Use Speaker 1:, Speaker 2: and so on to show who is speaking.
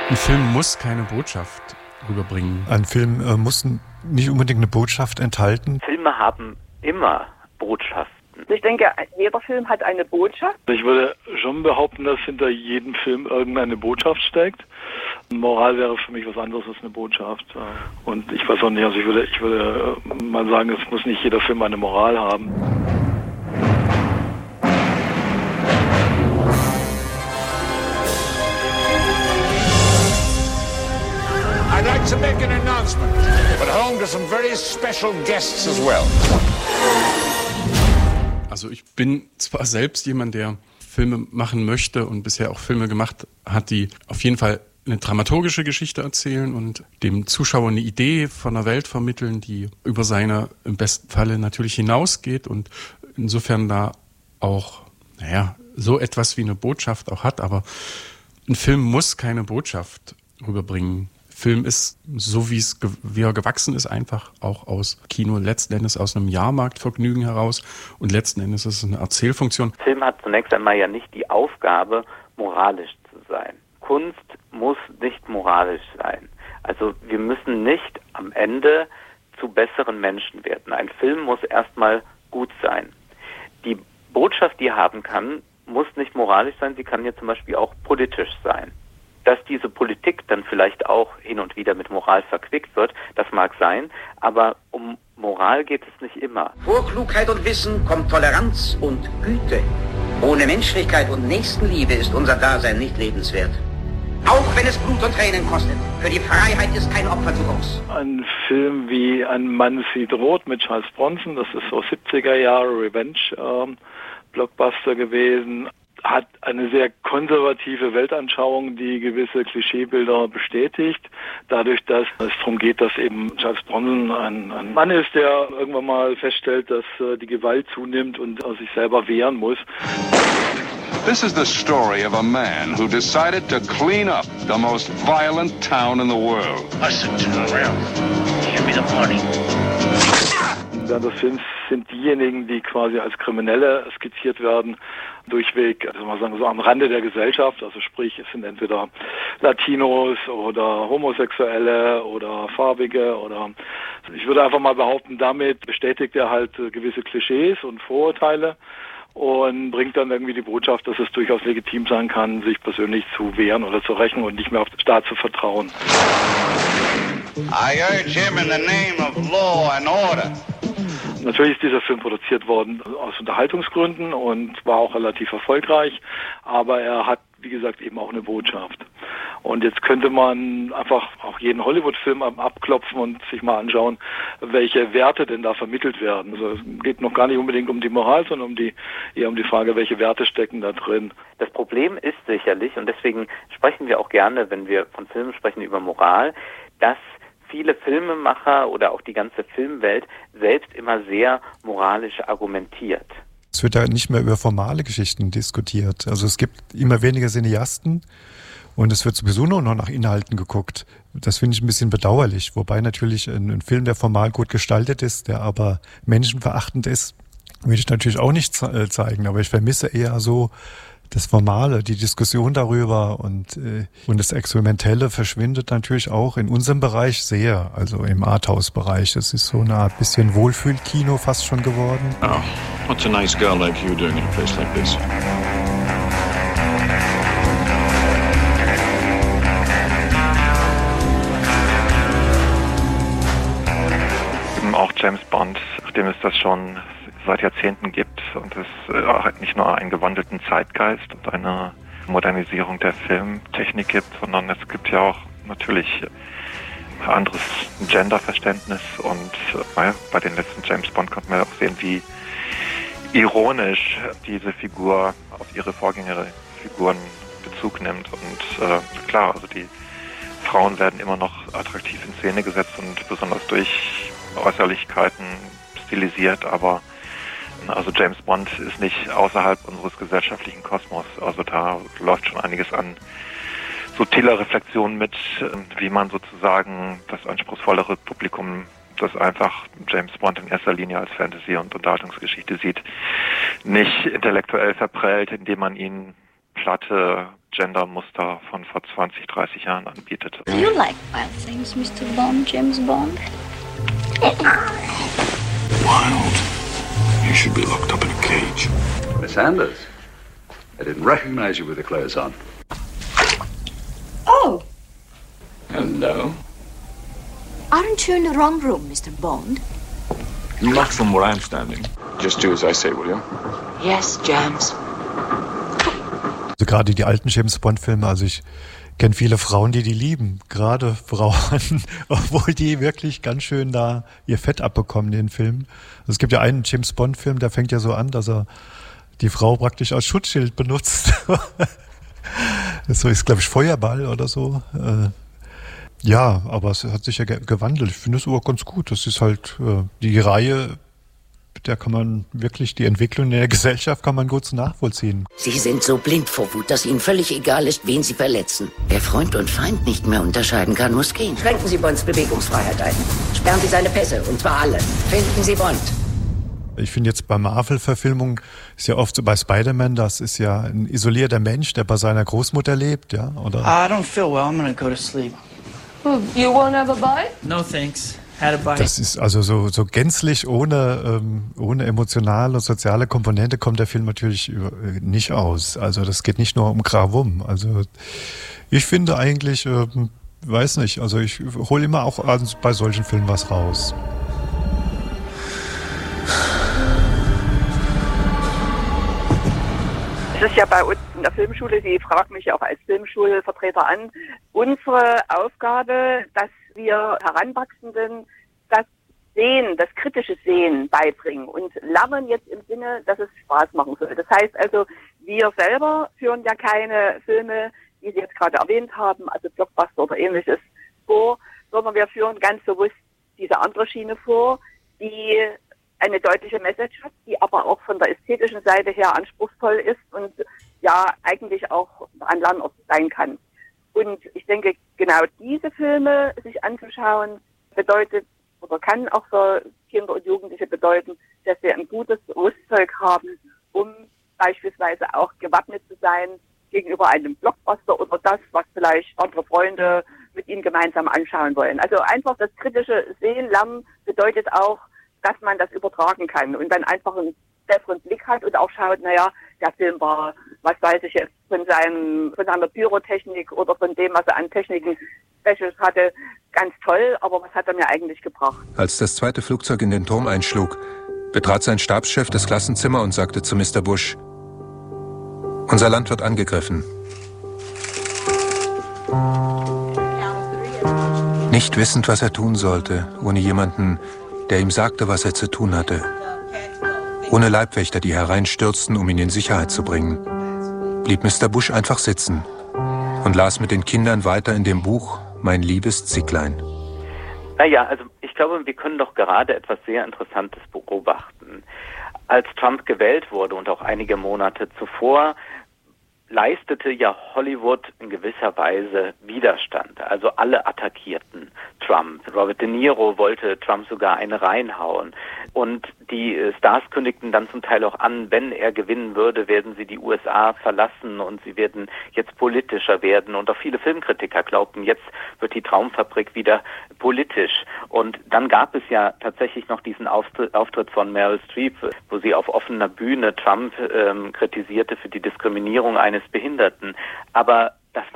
Speaker 1: Ein Film muss keine Botschaft rüberbringen.
Speaker 2: Ein Film muss nicht unbedingt eine Botschaft enthalten.
Speaker 3: Filme haben immer Botschaften.
Speaker 4: Ich denke, jeder Film hat eine Botschaft.
Speaker 5: Ich würde schon behaupten, dass hinter jedem Film irgendeine Botschaft steckt. Moral wäre für mich was anderes als eine Botschaft. Und ich weiß auch nicht, also ich würde mal sagen, es muss nicht jeder Film eine Moral haben.
Speaker 6: I'd like to make an announcement, but home to some very special guests as well.
Speaker 1: Also ich bin zwar selbst jemand, der Filme machen möchte und bisher auch Filme gemacht hat, die auf jeden Fall eine dramaturgische Geschichte erzählen und dem Zuschauer eine Idee von der Welt vermitteln, die über seine im besten Falle natürlich hinausgeht und insofern da auch, so etwas wie eine Botschaft auch hat. Aber ein Film muss keine Botschaft rüberbringen. Film ist, so wie er gewachsen ist, einfach auch aus Kino, letzten Endes aus einem Jahrmarktvergnügen heraus und letzten Endes ist es eine Erzählfunktion.
Speaker 3: Film hat zunächst einmal ja nicht die Aufgabe, moralisch zu sein. Kunst muss nicht moralisch sein. Also wir müssen nicht am Ende zu besseren Menschen werden. Ein Film muss erstmal gut sein. Die Botschaft, die er haben kann, muss nicht moralisch sein, sie kann ja zum Beispiel auch politisch sein. Dass diese Politik dann vielleicht auch hin und wieder mit Moral verquickt wird, das mag sein, aber um Moral geht es nicht immer.
Speaker 7: Vor Klugheit und Wissen kommt Toleranz und Güte. Ohne Menschlichkeit und Nächstenliebe ist unser Dasein nicht lebenswert. Auch wenn es Blut und Tränen kostet. Für die Freiheit ist kein Opfer zu groß.
Speaker 5: Ein Film wie Ein Mann sieht rot mit Charles Bronson, das ist so 70er Jahre Revenge Blockbuster gewesen. Hat eine sehr konservative Weltanschauung, die gewisse Klischeebilder bestätigt. Dadurch, dass es darum geht, dass eben Charles Bronson ein Mann ist, der irgendwann mal feststellt, dass die Gewalt zunimmt und sich selber wehren muss.
Speaker 6: This is the story of a man who decided to clean up the most violent town in the world.
Speaker 8: Listen to the rail. Give me the money.
Speaker 5: Während des Films sind diejenigen, die quasi als Kriminelle skizziert werden, durchweg, also mal sagen, so am Rande der Gesellschaft, also sprich, es sind entweder Latinos oder Homosexuelle oder Farbige oder, ich würde einfach mal behaupten, damit bestätigt er halt gewisse Klischees und Vorurteile und bringt dann irgendwie die Botschaft, dass es durchaus legitim sein kann, sich persönlich zu wehren oder zu rächen und nicht mehr auf den Staat zu vertrauen.
Speaker 8: I urge him in the name of law and order.
Speaker 5: Natürlich ist dieser Film produziert worden aus Unterhaltungsgründen und war auch relativ erfolgreich, aber er hat, wie gesagt, eben auch eine Botschaft. Und jetzt könnte man einfach auch jeden Hollywood-Film abklopfen und sich mal anschauen, welche Werte denn da vermittelt werden. Also es geht noch gar nicht unbedingt um die Moral, sondern eher um die Frage, welche Werte stecken da drin.
Speaker 3: Das Problem ist sicherlich, und deswegen sprechen wir auch gerne, wenn wir von Filmen sprechen, über Moral, dass viele Filmemacher oder auch die ganze Filmwelt selbst immer sehr moralisch argumentiert.
Speaker 2: Es wird ja nicht mehr über formale Geschichten diskutiert. Also es gibt immer weniger Cineasten und es wird sowieso nur noch nach Inhalten geguckt. Das finde ich ein bisschen bedauerlich. Wobei natürlich ein Film, der formal gut gestaltet ist, der aber menschenverachtend ist, will ich natürlich auch nicht zeigen. Aber ich vermisse eher so das Formale, die Diskussion darüber und das Experimentelle verschwindet natürlich auch in unserem Bereich sehr, also im Arthouse-Bereich. Es ist so eine Art bisschen Wohlfühlkino fast schon geworden.
Speaker 9: Oh, what's a nice girl like you doing in a place like this?
Speaker 10: Auch James Bond, nachdem es das schon seit Jahrzehnten gibt und es nicht nur einen gewandelten Zeitgeist und eine Modernisierung der Filmtechnik gibt, sondern es gibt ja auch natürlich ein anderes Genderverständnis und bei den letzten James Bond konnte man auch sehen, wie ironisch diese Figur auf ihre Vorgängerfiguren Bezug nimmt und klar, also die Frauen werden immer noch attraktiv in Szene gesetzt und besonders durch Äußerlichkeiten stilisiert, aber also James Bond ist nicht außerhalb unseres gesellschaftlichen Kosmos. Also da läuft schon einiges an subtiler Reflexion mit, wie man sozusagen das anspruchsvollere Publikum, das einfach James Bond in erster Linie als Fantasy- und Unterhaltungsgeschichte sieht, nicht intellektuell verprellt, indem man ihn platte Gendermuster von vor 20, 30 Jahren anbietet.
Speaker 11: Do you like wild things, Mr. Bond, James Bond?
Speaker 9: Wild. You should be locked up in a cage.
Speaker 12: Miss Anders, I didn't recognize you with the clothes on.
Speaker 11: Oh!
Speaker 9: Hello.
Speaker 11: Aren't you in the wrong room, Mr. Bond?
Speaker 9: Not from where I'm standing. Just do as I say, will you?
Speaker 11: Yes, James.
Speaker 2: Also gerade die alten James Bond-Filme, also ich kenne viele Frauen, die lieben. Gerade Frauen, obwohl die wirklich ganz schön da ihr Fett abbekommen in den Filmen. Also es gibt ja einen James Bond-Film, der fängt ja so an, dass er die Frau praktisch als Schutzschild benutzt. So ist, glaube ich, Feuerball oder so. Ja, aber es hat sich ja gewandelt. Ich finde es aber ganz gut. Das ist halt die Reihe, der kann man wirklich, die Entwicklung in der Gesellschaft kann man gut nachvollziehen.
Speaker 13: Sie sind so blind vor Wut, dass Ihnen völlig egal ist, wen Sie verletzen. Wer Freund und Feind nicht mehr unterscheiden kann, muss gehen. Schränken Sie Bonds Bewegungsfreiheit ein. Sperren Sie seine Pässe, und zwar alle. Finden Sie Bond.
Speaker 2: Ich finde jetzt bei Marvel-Verfilmungen ist ja oft so bei Spider-Man, das ist ja ein isolierter Mensch, der bei seiner Großmutter lebt, ja, oder?
Speaker 14: I don't feel well, I'm gonna go to sleep.
Speaker 15: You won't have a bite?
Speaker 14: No thanks. Had a bite.
Speaker 2: Das ist also so gänzlich ohne emotionale und soziale Komponente kommt der Film natürlich nicht aus. Also das geht nicht nur um Gravum. Also ich finde eigentlich, weiß nicht, also ich hole immer auch bei solchen Filmen was raus.
Speaker 4: Es ist ja bei uns in der Filmschule, Sie fragen mich ja auch als Filmschulvertreter an, unsere Aufgabe, dass wir Heranwachsenden das Sehen, das kritische Sehen beibringen und lernen jetzt im Sinne, dass es Spaß machen soll. Das heißt also, wir selber führen ja keine Filme, wie Sie jetzt gerade erwähnt haben, also Blockbuster oder ähnliches vor, sondern wir führen ganz bewusst diese andere Schiene vor, die eine deutliche Message hat, die aber auch von der ästhetischen Seite her anspruchsvoll ist und ja eigentlich auch ein Lernort sein kann. Und ich denke, genau diese Filme sich anzuschauen, bedeutet oder kann auch für Kinder und Jugendliche bedeuten, dass sie ein gutes Rüstzeug haben, um beispielsweise auch gewappnet zu sein gegenüber einem Blockbuster oder das, was vielleicht andere Freunde mit ihnen gemeinsam anschauen wollen. Also einfach das kritische Sehen, Lernen bedeutet auch, dass man das übertragen kann und dann einfach einen besseren Blick hat und auch schaut, naja, der Film war, was weiß ich jetzt, von seiner Pyrotechnik oder von dem, was er an Techniken Specials hatte, ganz toll, aber was hat er mir eigentlich gebracht?
Speaker 16: Als das zweite Flugzeug in den Turm einschlug, betrat sein Stabschef das Klassenzimmer und sagte zu Mr. Bush: Unser Land wird angegriffen. Nicht wissend, was er tun sollte, ohne jemanden, der ihm sagte, was er zu tun hatte. Ohne Leibwächter, die hereinstürzten, um ihn in Sicherheit zu bringen, blieb Mr. Bush einfach sitzen und las mit den Kindern weiter in dem Buch Mein liebes Zicklein.
Speaker 3: Naja, also ich glaube, wir können doch gerade etwas sehr Interessantes beobachten. Als Trump gewählt wurde und auch einige Monate zuvor, leistete ja Hollywood in gewisser Weise Widerstand. Also alle attackierten Trump. Robert De Niro wollte Trump sogar eine reinhauen. Und die Stars kündigten dann zum Teil auch an, wenn er gewinnen würde, werden sie die USA verlassen und sie werden jetzt politischer werden. Und auch viele Filmkritiker glaubten, jetzt wird die Traumfabrik wieder politisch. Und dann gab es ja tatsächlich noch diesen Auftritt von Meryl Streep, wo sie auf offener Bühne Trump kritisierte für die Diskriminierung eines Behinderten. Aber